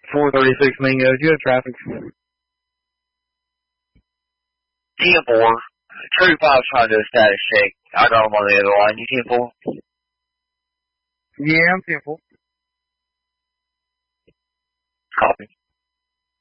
436 Mingo. Do you have traffic? 10-4. True 5's trying to do a status check. I got him on the other line. You 10-4? Yeah, I'm 10-4. Copy.